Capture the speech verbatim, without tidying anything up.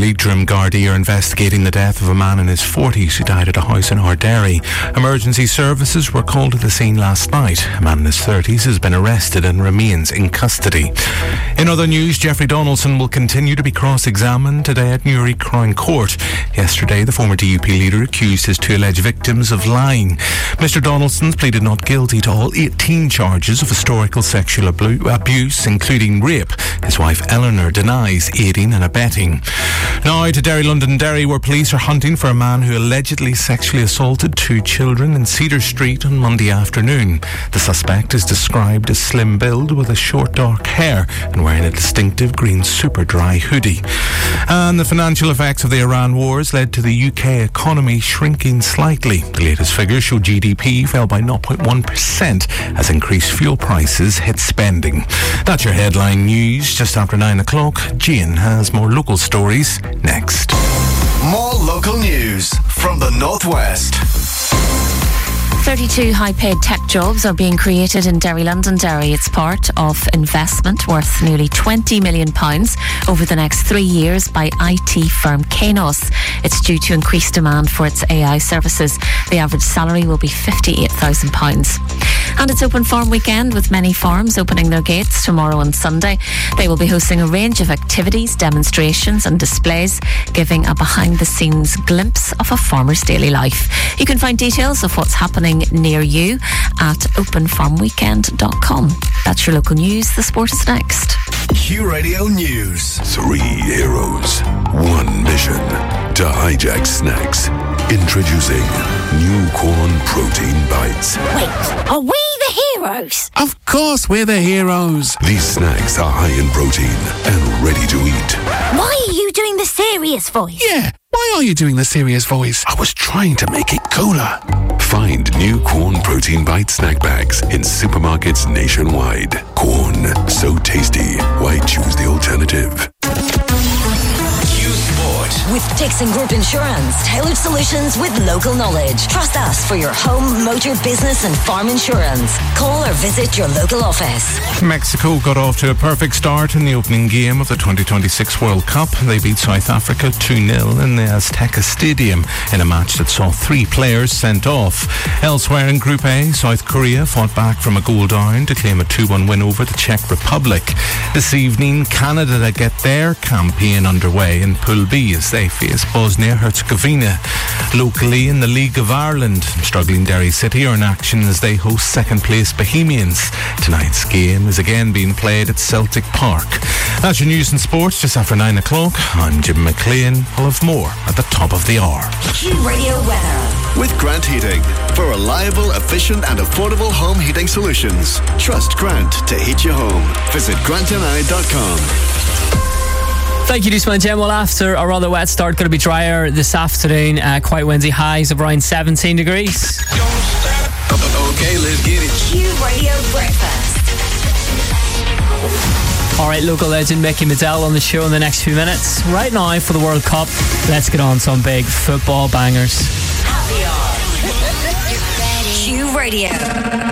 Leitrim Gardaí are investigating the death of a man in his forties who died at a house in Ardderry. Emergency services were called to the scene last night. A man in his thirties has been arrested and remains in custody. In other news, Jeffrey Donaldson will continue to be cross-examined today at Newry Crown Court. Yesterday, the former D U P leader accused his two alleged victims of lying. Mister Donaldson pleaded not guilty to all eighteen charges of historical sexual abuse, including rape. His wife Eleanor denies aiding and abetting. Now to Derry, Londonderry, where police are hunting for a man who allegedly sexually assaulted two children in Cedar Street on Monday afternoon. The suspect is described as slim build with a short dark hair and wearing a distinctive green super dry hoodie. And the financial effects of the Iran wars led to the U K economy shrinking slightly. The latest figures show G D P fell by zero point one percent as increased fuel prices hit spending. That's your headline news. Just after nine o'clock, Gian has more local stories next. More local news from the Northwest. thirty-two high-paid tech jobs are being created in Derry, Londonderry. It's part of investment worth nearly twenty million pounds over the next three years by I T firm Kainos. It's due to increased demand for its A I services. The average salary will be fifty-eight thousand pounds. And it's Open Farm Weekend, with many farms opening their gates tomorrow and Sunday. They will be hosting a range of activities, demonstrations and displays, giving a behind-the-scenes glimpse of a farmer's daily life. You can find details of what's happening near you at open farm weekend dot com. That's your local news. The sport's next. Q Radio News. Three heroes, one mission: to hijack snacks. Introducing new corn protein bites. Wait, are we the heroes? Of course we're the heroes. These snacks are high in protein and ready to eat. Why are you doing the serious voice? Yeah, why are you doing the serious voice? I was trying to make it cooler. Find new corn protein bite snack bags in supermarkets nationwide. Corn, so tasty. Why choose the alternative? With Dixon Group Insurance, tailored solutions with local knowledge. Trust us for your home, motor, business and farm insurance. Call or visit your local office. Mexico got off to a perfect start in the opening game of the twenty twenty-six World Cup. They beat South Africa two nil in the Azteca Stadium in a match that saw three players sent off. Elsewhere in Group A, South Korea fought back from a goal down to claim a two one win over the Czech Republic. This evening, Canada get their campaign underway in Pool B as they face Bosnia-Herzegovina. Locally in the League of Ireland, struggling Derry City are in action as they host second-place Bohemians. Tonight's game is again being played at Celtic Park. That's your news and sports just after nine o'clock. I'm Jim McLean. We'll have more at the top of the hour. Q Radio weather. With Grant Heating. For reliable, efficient and affordable home heating solutions. Trust Grant to heat your home. Visit grant and i dot com. Thank you, Newsman Jim. Well, after a rather wet start, going to be drier this afternoon. Uh, quite windy, highs of around seventeen degrees. Okay, let's get it. Q Radio Breakfast. All right, local legend Mickey Medell on the show in the next few minutes. Right now, for the World Cup, let's get on some big football bangers. Happy hour. Q Radio.